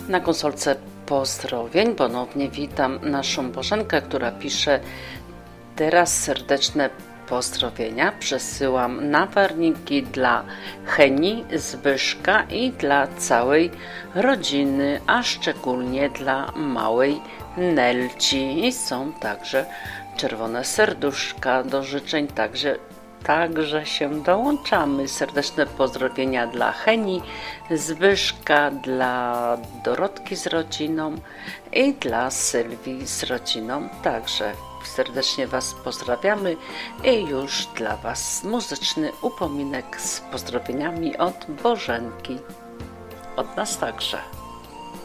Na konsolce pozdrowień ponownie witam naszą Bożenkę, która pisze: teraz serdeczne pozdrowienia przesyłam na warniki dla Heni, Zbyszka i dla całej rodziny, a szczególnie dla małej Nelci. I są także czerwone serduszka do życzeń, Także się dołączamy. Serdeczne pozdrowienia dla Heni, Zbyszka, dla Dorotki z rodziną i dla Sylwii z rodziną. Także serdecznie Was pozdrawiamy i już dla Was muzyczny upominek z pozdrowieniami od Bożenki. Od nas także.